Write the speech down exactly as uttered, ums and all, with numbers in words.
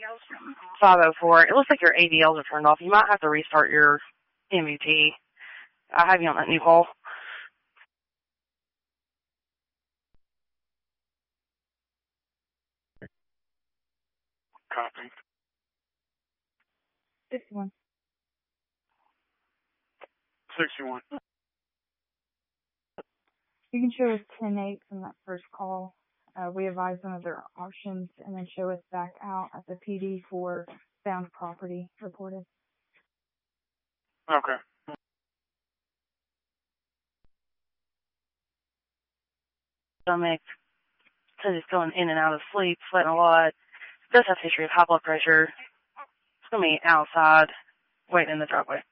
five oh four. It looks like your A D Ls are turned off. You might have to restart your M U T. I have you on that new call. Copy. sixty-one. sixty-one. You can show us ten eight from that first call. Uh, we advise them of their options and then show us back out at the P D for found property reported. Okay. Stomach says he's going in and out of sleep, sweating a lot. Does have history of high blood pressure. It's going to be outside, waiting in the driveway.